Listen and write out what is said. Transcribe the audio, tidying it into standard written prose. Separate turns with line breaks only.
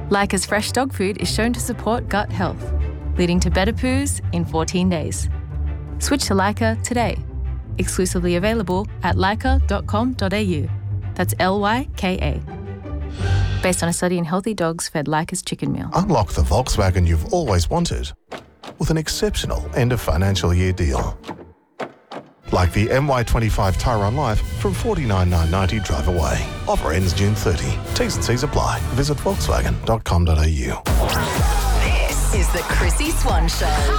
Leica's fresh dog food is shown to support gut health, leading to better poos in 14 days. Switch to Leica today. Exclusively available at leica.com.au. That's Lyka. Based on a study in healthy dogs fed Leica's chicken meal.
Unlock the Volkswagen you've always wanted with an exceptional end of financial year deal. Like the MY25 Tyron Life from $49,990 drive away. Offer ends June 30. T's and C's apply. Visit volkswagen.com.au.
This is the Chrissy Swan Show.